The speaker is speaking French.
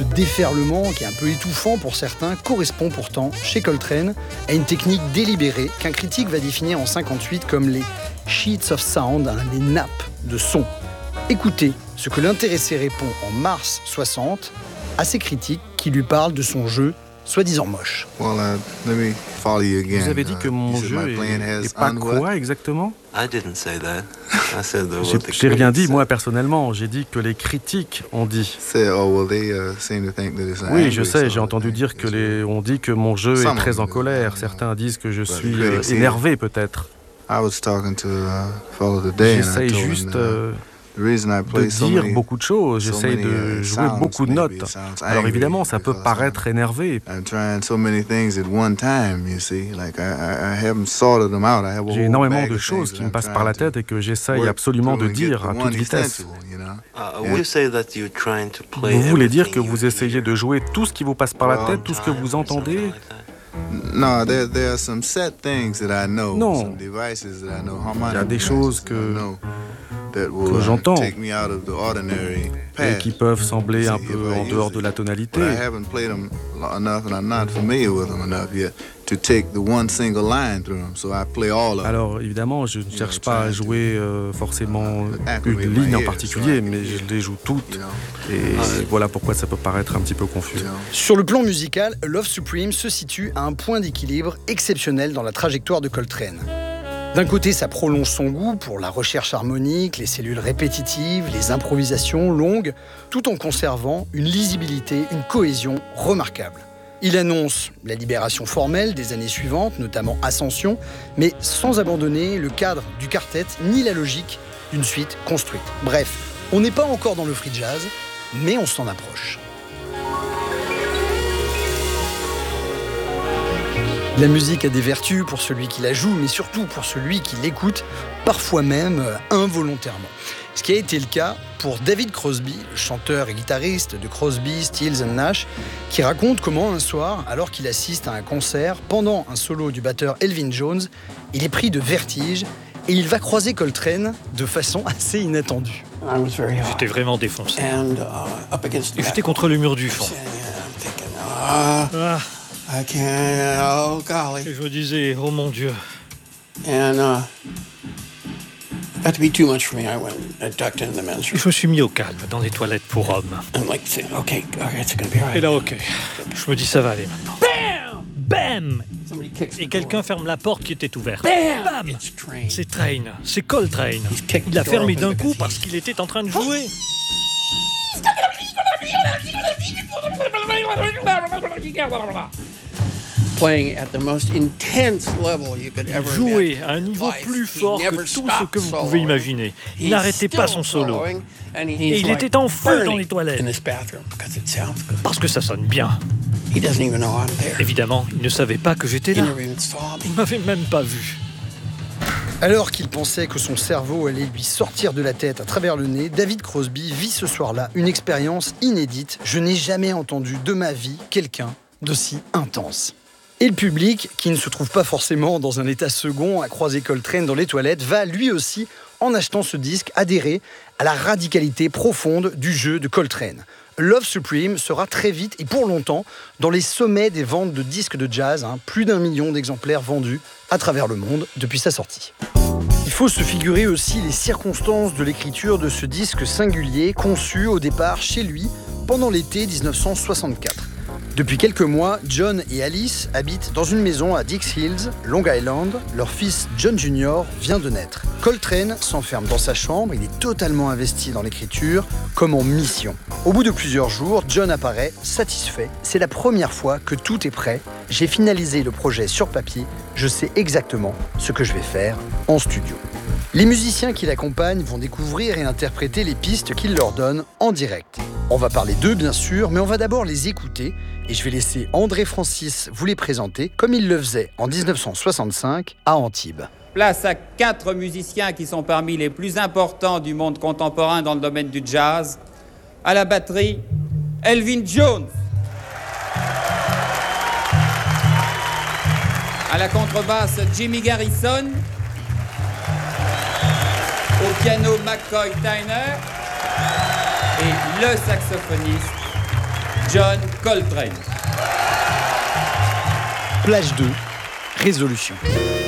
ce déferlement qui est un peu étouffant pour certains correspond pourtant, chez Coltrane, à une technique délibérée qu'un critique va définir en 1958 comme les sheets of sound, les nappes de son. Écoutez ce que l'intéressé répond en mars 60 à ses critiques qui lui parlent de son jeu soi-disant moche. Vous avez dit que mon jeu est pas quoi exactement ? J'ai rien dit, moi, personnellement. J'ai dit que les critiques ont dit. Oui, je sais, j'ai entendu dire on dit que mon jeu est très en colère. Certains disent que je suis énervé, peut-être. J'essaye juste de dire beaucoup de choses, j'essaye de jouer beaucoup de notes. Alors évidemment, ça peut paraître énervé. J'ai énormément de choses qui me passent par la tête et que j'essaye absolument de dire à toute vitesse. Vous voulez dire que vous essayez de jouer tout ce qui vous passe par la tête, tout ce que vous entendez ? Non, il y a des choses que j'entends et qui peuvent sembler un peu en dehors de la tonalité. Alors évidemment, je ne cherche pas à jouer forcément une ligne en particulier, mais je les joue toutes. Et voilà pourquoi ça peut paraître un petit peu confus. Sur le plan musical, Love Supreme se situe à un point d'équilibre exceptionnel dans la trajectoire de Coltrane. D'un côté, ça prolonge son goût pour la recherche harmonique, les cellules répétitives, les improvisations longues, tout en conservant une lisibilité, une cohésion remarquable. Il annonce la libération formelle des années suivantes, notamment Ascension, mais sans abandonner le cadre du quartet ni la logique d'une suite construite. Bref, on n'est pas encore dans le free jazz, mais on s'en approche. La musique a des vertus pour celui qui la joue, mais surtout pour celui qui l'écoute, parfois même involontairement. Ce qui a été le cas pour David Crosby, le chanteur et guitariste de Crosby, Stills & Nash, qui raconte comment un soir, alors qu'il assiste à un concert, pendant un solo du batteur Elvin Jones, il est pris de vertige et il va croiser Coltrane de façon assez inattendue. J'étais vraiment défoncé. Et j'étais contre le mur du fond. Et je me disais, oh mon Dieu. Je me suis mis au calme dans les toilettes pour hommes. Et là, ok. Je me dis, ça va aller maintenant. Bam! Et quelqu'un ferme la porte qui était ouverte. Bam! C'est Train, c'est Coltrane. Il l'a fermé d'un coup parce qu'il était en train de jouer. Jouer à un niveau plus fort que tout ce que vous pouvez imaginer. Il n'arrêtait pas son solo. Et il était en feu dans les toilettes. Parce que ça sonne bien. Évidemment, il ne savait pas que j'étais là. Il m'avait même pas vu. Alors qu'il pensait que son cerveau allait lui sortir de la tête à travers le nez, David Crosby vit ce soir-là une expérience inédite. Je n'ai jamais entendu de ma vie quelqu'un d'aussi intense. Et le public, qui ne se trouve pas forcément dans un état second à croiser Coltrane dans les toilettes, va lui aussi, en achetant ce disque, adhérer à la radicalité profonde du jeu de Coltrane. Love Supreme sera très vite et pour longtemps dans les sommets des ventes de disques de jazz, plus d'1 million d'exemplaires vendus à travers le monde depuis sa sortie. Il faut se figurer aussi les circonstances de l'écriture de ce disque singulier, conçu au départ chez lui pendant l'été 1964. Depuis quelques mois, John et Alice habitent dans une maison à Dix Hills, Long Island. Leur fils John Jr. vient de naître. Coltrane s'enferme dans sa chambre, il est totalement investi dans l'écriture, comme en mission. Au bout de plusieurs jours, John apparaît, satisfait. C'est la première fois que tout est prêt. J'ai finalisé le projet sur papier, je sais exactement ce que je vais faire en studio. Les musiciens qui l'accompagnent vont découvrir et interpréter les pistes qu'il leur donne en direct. On va parler d'eux bien sûr, mais on va d'abord les écouter et je vais laisser André Francis vous les présenter comme il le faisait en 1965 à Antibes. Place à 4 musiciens qui sont parmi les plus importants du monde contemporain dans le domaine du jazz. À la batterie, Elvin Jones. À la contrebasse, Jimmy Garrison. Au piano, McCoy Tyner. Et le saxophoniste, John Coltrane. Plage 2, Résolution.